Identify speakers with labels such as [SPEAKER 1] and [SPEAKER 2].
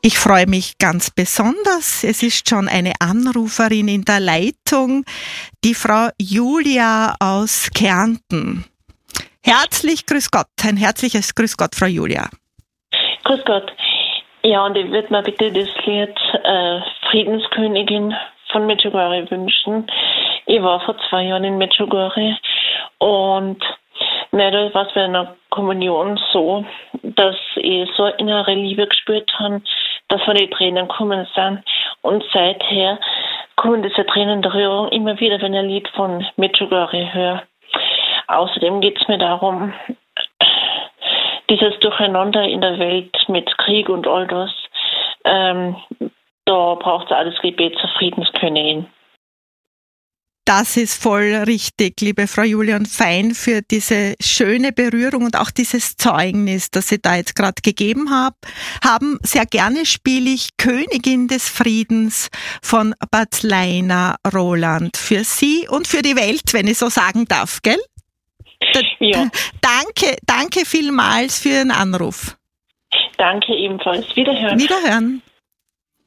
[SPEAKER 1] Ich freue mich ganz besonders. Es ist schon eine Anruferin in der Leitung, die Frau Julia aus Kärnten. Herzlich grüß Gott, ein herzliches Grüß Gott, Frau Julia.
[SPEAKER 2] Grüß Gott. Ja, und ich würde mir bitte das Lied Friedenskönigin von Medjugorje wünschen. Ich war vor 2 Jahren in Medjugorje und da war es bei einer Kommunion so, dass ich so eine innere Liebe gespürt habe, dass von die Tränen gekommen sind. Und seither kommen diese Tränen der Rührung immer wieder, wenn ich ein Lied von Medjugorje höre. Außerdem geht es mir darum, dieses Durcheinander in der Welt mit Krieg und all das, da braucht es auch das Gebet zur Friedenskönigin.
[SPEAKER 1] Das ist voll richtig, liebe Frau Julia, und fein für diese schöne Berührung und auch dieses Zeugnis, das Sie da jetzt gerade gegeben haben. Sehr gerne spiele ich Königin des Friedens von Bad Leina Roland für Sie und für die Welt, wenn ich so sagen darf, gell?
[SPEAKER 2] Ja.
[SPEAKER 1] Danke vielmals für Ihren Anruf.
[SPEAKER 2] Danke ebenfalls. Wiederhören.
[SPEAKER 1] Wiederhören.